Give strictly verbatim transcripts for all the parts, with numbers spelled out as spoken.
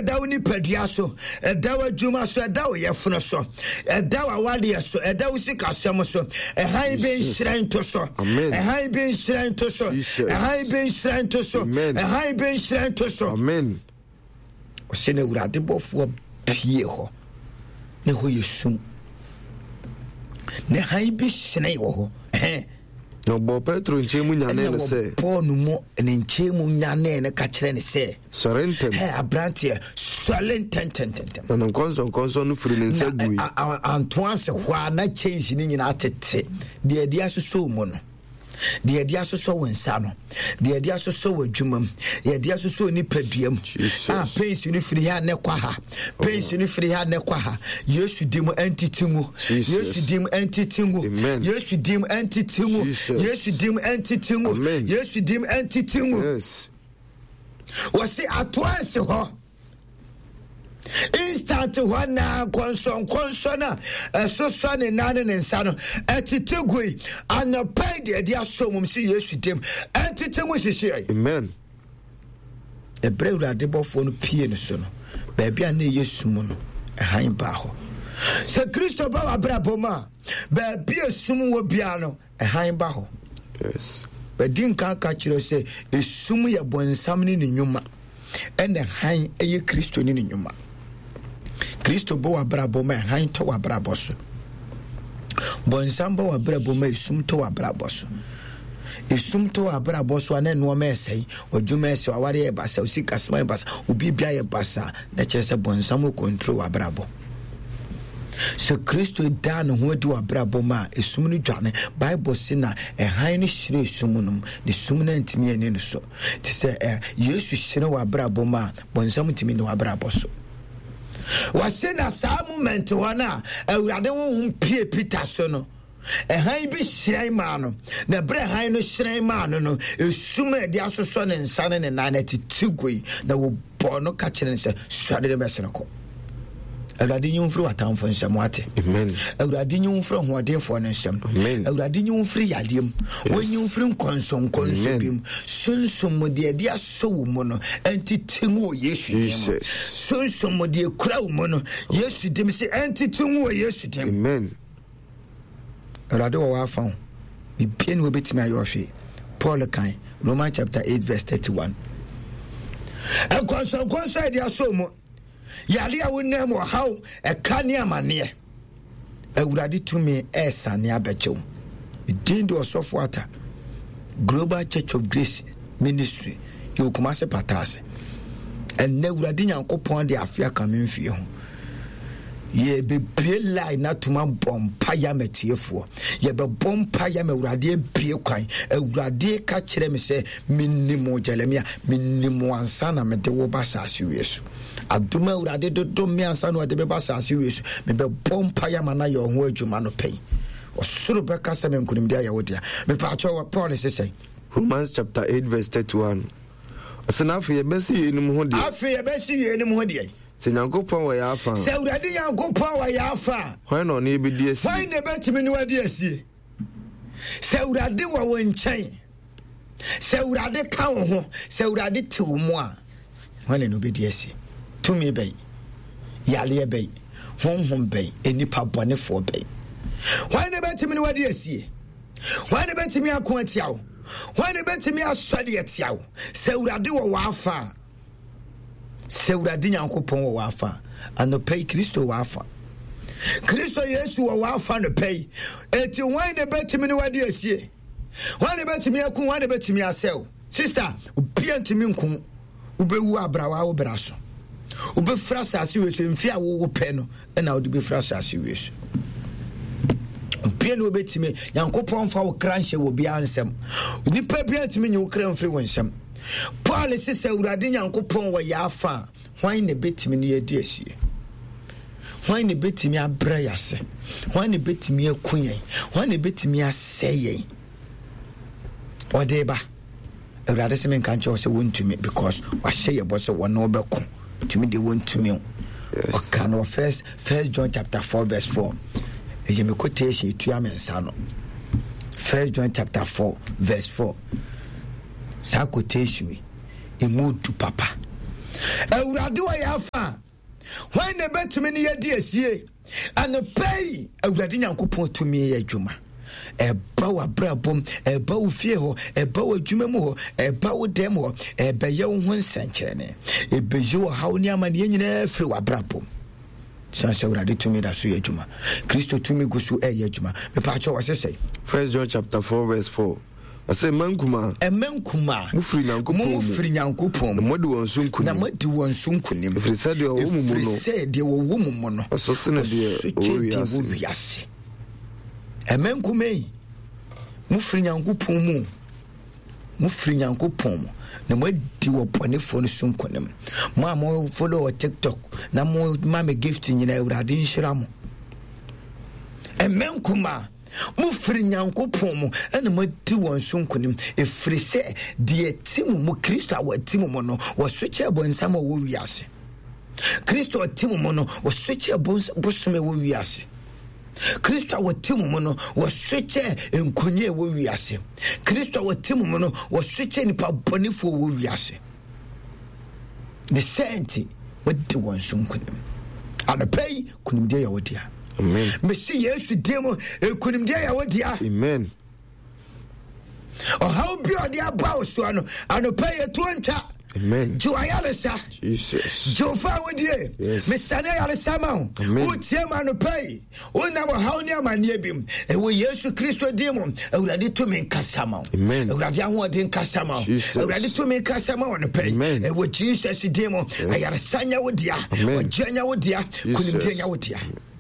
ɛda wo nipadua so, ɛda wo adwuma so, ɛda wo yɛfono so, ɛda wo awadeɛ so, ɛda wo sikasɛm so, ɛhan be nhyira nto so, ɛhan be nhyira nto so, ɛhan be nhyira nto so, ɛhan be nhyira nto so. Amen. Ɔsɛ na Awurade bɔfoɔ pie hɔ ne hɔ yɛ sum, ne han bi hyerɛn wɔ hɔ. ɛhɛn no bo Petro nche mu nyane ne se Paul no mo ne nche mu nyane ne ka kire ne se sorentem he abrantie solententententem no konso konso no firi ne nsa gui antoan se hwa na change ni nyina atete de de asoso mu no de de asoso wonsa no de de asoso wadwumam de de asoso ni paduam ah pensi ni firi ha ne kwa ha pensi ni firi ha ne kwa ha Yesu dim entity mu Yesu dim entity mu Yesu dim entity mu Yesu dim entity mu Yesu dim entity mu yes wasi atwanse ho instant one na konson konsona so so ne nane ne nsa no etitegui anapay de dia somum si Yesu dim entitegu hihie. Amen. Ebre urade bofo no pie ne so no ba bia na Yesu mu no han ba ho se Kristo ba wa braboma ba bia sum wo bia no han ba ho. Yes. Ba din ka ka kire se esum ye bonsam ni nyuma ene han eye Kristo ni nyuma. Kristo bo wa brabo ma han to wa brabo so. Bonsam bo wa brabo ma esum to wa brabo so. Esum to wa brabo so na no ma esai, odwuma ese aware e basa, osika sma e basa, obi bia e basa, na chese bonsam control wa brabo. So Kristo da no ho di wa brabo ma esum no dwane. Bible say na e han no hire esum no, ne sum na ntimi ene no so. Ti say eh Yesu hire wa brabo ma bonsam ntimi ne wa brabo so. Wase na sa moment wana Awurade wo pie Peter so no e han bi hyiran ma no na bre han no hyiran ma no no esum e dia soso ne nsane ne na na titigui na wo bo no ka kire ne se swade de mesene ko Awurade nyumfiri watamfo nsem ate. Amen. Awurade nyumfiri hoɔdenfo ne nsem. Amen. Awurade nyumfiri yadem. Wonyumfiri nkonson konso bim. Sunsom de de aso wo mu no entitingu Yesu dem. Sunsom de kura wo mu no Yesu dem se entitingu Yesu dem. Amen. Awurade wo wa fa. Bi bien wo betimi ayo hwe. Paul kan Romans chapter eight verse thirty-one. Nkonson konso de aso mu yali awunem wo haw e kane amane Awurade tumi esane abechew dindo osofo ata Global Church of Grace Ministry yokumase patase en Awurade Nyankopon de afia kamemfie ho ye be bie line na tuma bompa ya metiefo ye be bompa ya Awurade bie kwan Awurade ka kire me se minimo Jeremia minimo ansa na mede wo ba saase Yesu aduma Awurade dodo me ansa no de be ba saase Yesu me be bompa ya mana ye ho adwuma no pɛn osuru be ka se me nkunim dia ya wodia me pa cho Paul se say Romans chapter eight verse thirty-one asena afi ye besi yenim ho de afi ye besi yenim ho de se Nyankopon wa ya afa se Awurade Nyankopon wa ya afa hwan no ne bi di asi hwan ne betimi ne wadi asi se Awurade wa wo nkyɛn se Awurade ka wo ho se Awurade te wo mu a hwan ne obedi asi tumi bai yale bai honhom bai enipa bɔnefo bai hwan ne betimi ne wadi asi hwan ne betimi akon atiawo hwan ne betimi asɔde atiawo se Awurade wo wa afa se Awurade Nyankopon wo wa afa anopɛ Kristo wa afa Kristo Yesu wo wa afa no pɛ eti hwan ne betimi ne wadi asi hwan ne betimi akun hwan ne betimi asɛw sister obi antimi nkun ubewu abrawa wo braso ube frasa asi wesu mfi a wo pɛ no na wo de be frasa asi wesu obi no betimi Nyankopon fa wo kranhye wo bia ansɛm nipa bia antimi nyi wo kran firi wo nsɛm Paul se se Awurade Nyankopon wo ya afa hwan ne betimi ne yedi asie hwan ne betimi abra yase hwan ne betimi akunyen hwan ne betimi asɛye odeba Awurade se men kanche o se wontumi because wa hye ye bose wo no beko tumi de wontumi o kan o first first John chapter four verse four e me quotation tu amensa no first John chapter four verse four sa quotation emu tu papa awurade wa yafa when ne betumi ne yedi asie and pay awurade nyankopɔn tumi yɛ adwuma eba wa brabom eba wo fie ho eba wo adwuma mu ho eba wo dem ho eba ye wo ho nsankyerene eba ye wo hawo ni amane nyina firi wa brabom sanse awurade tumi da so yɛ adwuma Kristo tumi gusu ɛyɛ adwuma me pa acho wasese First John chapter four verse four. I say mankuma emenkuma mufiri nyankopɔn mufiri nyankopɔn na modi wɔn so nkunim na modi wɔn so nkunim efiri sɛ deɛ wɔwɔ mu mu no efiri sɛ deɛ wɔwɔ mu mu no ɔso se na deɛ wɔwɔ wiase emenkuma mufiri nyankopɔn mu mufiri nyankopɔn mu na modi wɔ bɔnefo no so nkunim mo a mo follow on TikTok na mo ma me gift nyina awurade nhyira mo emenkuma mufiri nyankopɔn mu ene modi wɔn so nkunim efiri sɛ deɛ timu mu Kristo a watimu mu no wɔsokyɛ bonsam a wɔ wiase Kristo timu mu no wɔsokyɛ bosom a wɔ wiase Kristo a watimu mu no wɔsokyɛ nkonye a wɔ wiase Kristo a watimu mu no wɔsokyɛ nipa bɔnefo wɔ wiase the sainti modi wɔn so nkunim anapai kunimde ya wodia amen mesi Yesu demo ekunimde ya wodia amen o how bi odi aba oso no anopa ye tuonta amen jo ayalesa Jesus jo fa wodie yes. mesane ayalesa ma o tie ma no pai o na mo how ni amane bim e wo Yesu Kristo demo awurade to me nkasa ma amen awurade ahode nkasa ma awurade to me nkasa ma no pai e wo Jesus demo ayalesa nya wodia o janya wodia kunimde nya wodia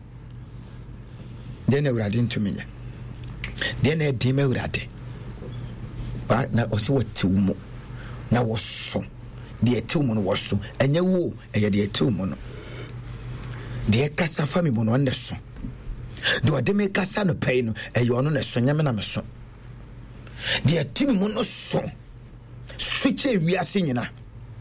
den awurade ntumi nya den e di me awurade ba na osi watiwu na woso de etiwu no woso enye wo eye de etiwu no de kasa fami mo no ne so de ode me kasa no pai no eye ono ne so nyame na me so de etiwu mo no so switche wiase nyina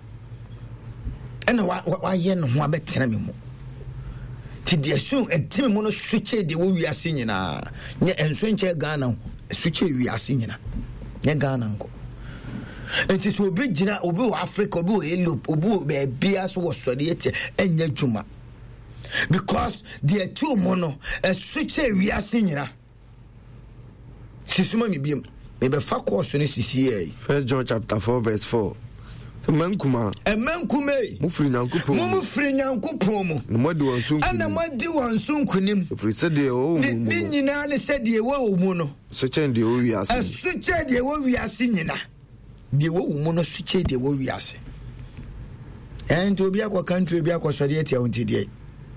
ena wa wa ye no ho abetena me mu ti de so etiwu mo no switche de wo wiase nyina nye enso nche Ghana switche wiase nyina nye Ghana nko enti so obi gina obi wo Africa obi wo Europe obi wo be bia so wo sori ete enya dwuma because the two mono a switch wiase nyina sisuma mi biem me be fa course ne sisi e First John chapter four verse four. Mankuma emenkuma mufiri nyankopɔn mu mufiri nyankopɔn mu na modi wɔn so nkunim ana modi wɔn so nkunim efiri sɛ deɛ wɔwɔ mu mu ni nyina ne sɛ deɛ wɔwɔ mu no so kyɛn deɛ wɔwɔ wiase so kyɛn deɛ wɔwɔ wiase nyina deɛ wɔwɔ mu no so kyɛn deɛ wɔwɔ wiase ɛnti obi akɔ country obi akɔ sɔre atia wɔn ti deɛ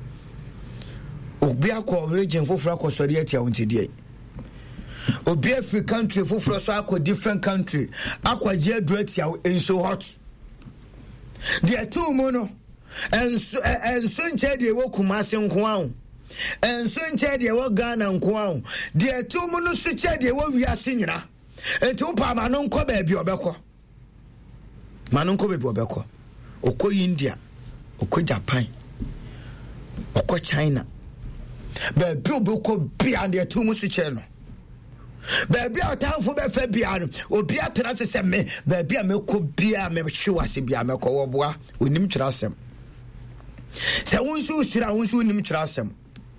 obi akɔ region foforɔ akɔ sɔre atia wɔn ti deɛ obi afri country foforɔ so akɔ different country akɔ gye aduru atia enso hot deɛ tu mu no enso enso nkyɛ deɛ wɔ Kumasi nko ahu enso nkyɛ deɛ wɔ Ghana nko ahu deɛ tu mu no so kyɛ deɛ wɔ wiase nyina enti wo pa ma no nkɔ baabi obɛkɔ ma no nkɔ baabi obɛkɔ okɔ India okɔ Japan okɔ China baabi obɛkɔ bia deɛ tu mu so kyɛ no baabi a tanfo be fa bia no obi atena se me baabi a mekɔ bia me hwe wase bia mekɔ wo boa onim twira asɛm sɛ wonsu usira wonsu onim twira asɛm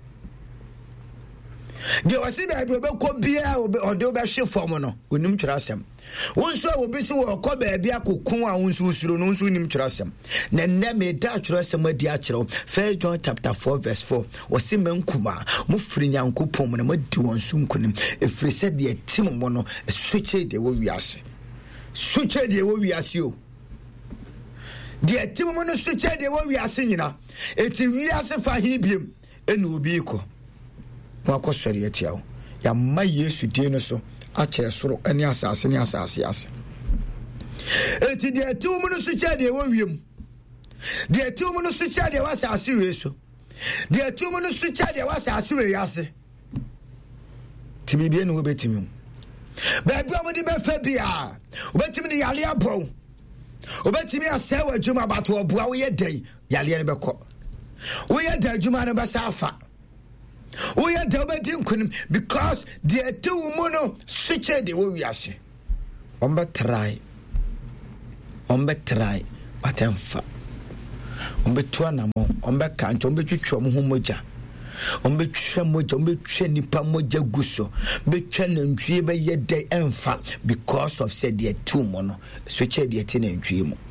de wase baabi obɛkɔ bia ode obɛhwe fam no onim twira asɛm wonsu a obi se wo kɔ baabi akokon a wonsu usiro no wonsu onim twira asɛm na nna me da twira asɛm adi akyerɛw First John chapter four verse four wase mankuma mufiri nyankopɔn mu na madi wɔn so nkunim efiri sɛ de atim mo no switche de wo wiase switche de wo wiase o de atim mo no switche de wo wiase nyina eti wiase fa hin biem enu obi kɔ mo akɔsɔre atia wo ya ma Yesu die no so akyɛ soro ani asase ni asase ase eti de atim mo no switche de wo wiem de atim mo no switche de wo asase we so de atim mo no switche de wo asase we yase tibibie no obetimi baabi a mo de befa bia obetimi de yale abɔ obetimi asɛ wa dwuma bato oboa wo yɛ dai yale ne bɛkɔ wo yɛ dai dwuma ne bɛsa afa wo yɛ dai obedi nkunim because the atim mo no switche de wo wiase on be try on be try but emfa ombetu anamo ombeka nti ombetwetwa mo homoja ombetwa moja ombetwa nipa moja guso betwa nantwie be yede emfa because of said the two mono switch the tin nantwie mo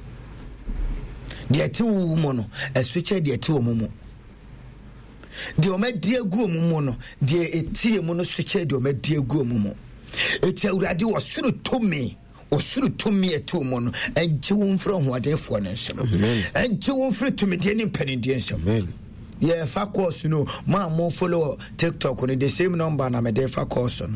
the two mono a switch the two momo the omedi agu momo no the etie mo no switch the omedi agu momo eti awurade wasuru to me osuru to me etu mo no enje won fra ho adefo ne nsem enje won fra to me de ne mpanidie nsem amen. Yeah, fa course, you know, ma mo follow TikTok on the same number na me de fa course no.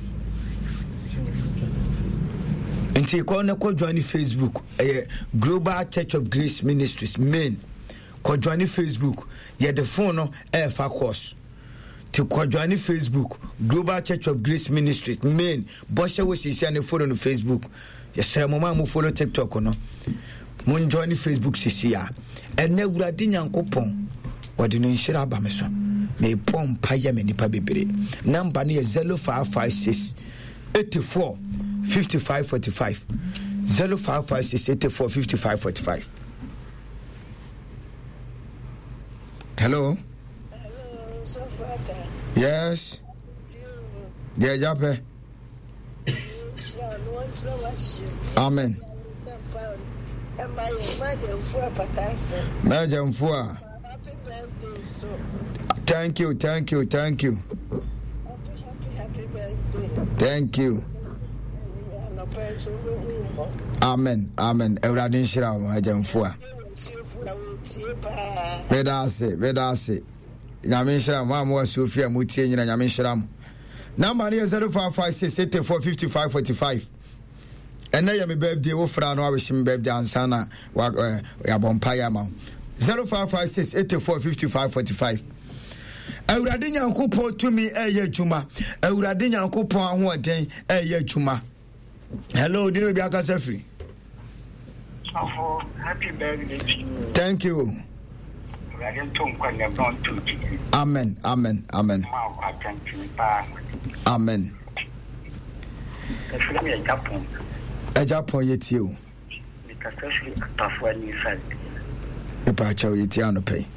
Enti ko na ko join Facebook, eh Global Church of Grace Ministries main. Ko join Facebook, yeah the phone no eh fa course. Ti ko join Facebook, Global Church of Grace Ministries main. Bosha wo sisi na follow no Facebook. Yesra mo ma mo follow TikTok no. Mon join Facebook sisi ya. Ene wurade Nyankopon wadi no nshira aba me so me pom paye me nipa bebere number ne zero five five six eight four five five four five zero five five six eight four five five four five. Hello. Hello, so father. Yes. Yeah, jape. Amen. Madam Fua. Thank you, thank you, thank you. Happy, happy, happy birthday. Thank you. Amen, amen. Everybody shira Madam Fua. Bedase, bedase. Nyame shira ma mo Sofia mutie nyina nyame shira mo. Number is zero five five six eight four five five four five. And now my birthday wo fra no aweshim birthday ansana wa ya bompaya ma. zero five five six eight four five five four five. Awurade Nyankopon to me eye adwuma. Awurade Nyankopon ahoden eye adwuma. Hello, did you be akasa free? Oh, happy birthday to you. Thank you. Amen, amen, amen. Amen. Ejapon yeti o. Epa chaw yeti ano pay.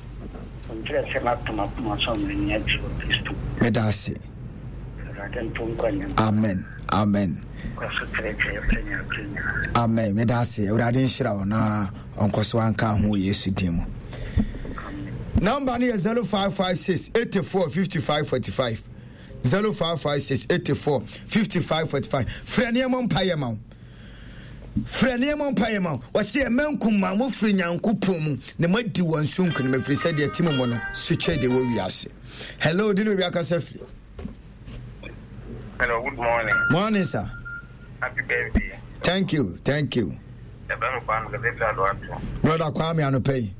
Medasi. Amen, amen. Amen. Medasi. Urade nshira na onkoso anka ho Yesu dimo. Number is zero five five six eight four five five four five. zero five five six eight four five five four five. Freniamon Payamon. Freniamon Payamon. Was here Menkum Mamu Free Yankupum. The might do one soon can be free said the Timomono. Switch the way we are. Hello, did we are safely? Hello, good morning. Morning, sir. Happy birthday. Thank you, thank you. Brother Kwame Anope.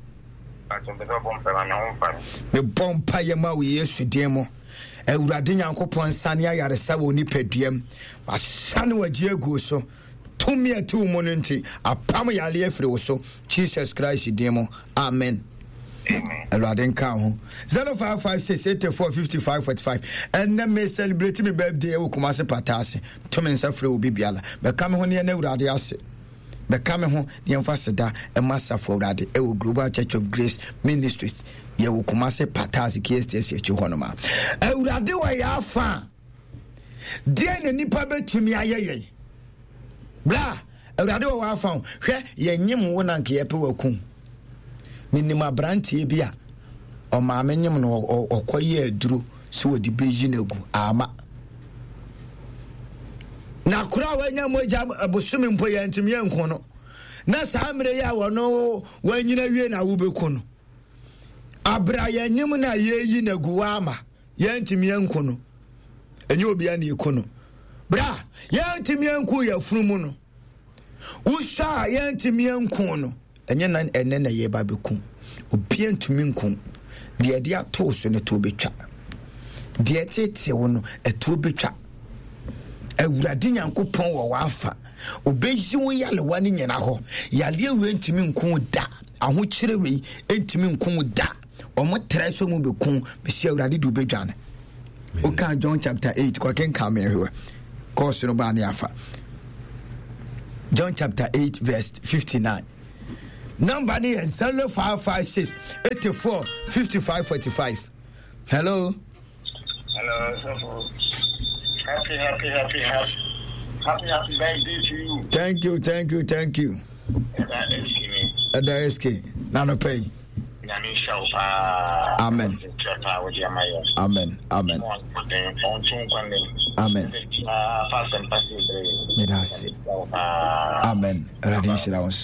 Me bompa yema we Yesu demo. Ewurade Nyankopon sane ayaresa wo ni paduam. Asane wagie gu so. Tumi atu mo nti apam yale afiri wo so. Jesus Christ demo. Amen. Amen. Ewurade nka ho. zero five five six eight four five five four five. And na me celebrate me birthday wo kumase patase. Tumi nsafre wo bibiala. Me ka me ho ne na Ewurade ase. Bekame ho the emphasis da a master for that a Global Church of Grace Ministries. Ye will come as a patas K S T S H Honoma. A Urade wa ya fa. Dear nipa to me aye. Blah, a Urade wa found. Where ye nyim one and keep kum. Minima branti bia. Or ma menyum or quaye drew so the Beijinegu ama. Na kura wanya moja abosumi mpo ya ntimi enko no na saa mre ya wono wanyina wie na wubeku no abra ya nyim na yeyi na guwama ya ntimi enko no enye obi ya na eko no bra ya ntimi enko ya funumu no usha ya ntimi enko no enye na enne na ye ba beku obi ntimi enko de de ato so ne to betwa de tete wono eto betwa Ewurade Nyankopon wo wafa obeji wo yale wani nyina ho yale we ntimi nko da aho kire we ntimi nko da omo treso mu bekun be sia Ewurade du bedwane o kan John chapter eight kwa ken ka me ho course no ba ne afa John chapter eight verse fifty-nine Number ni zero five five six eight four five five four five. Hello. Hello, so happy, happy, happy, happy, happy, happy birthday to you. Thank you, thank you, thank you. That is me. That is me. Nano pay. Nani Shaupa. Amen. Amen. Amen. Amen. Medasi. Amen. Radin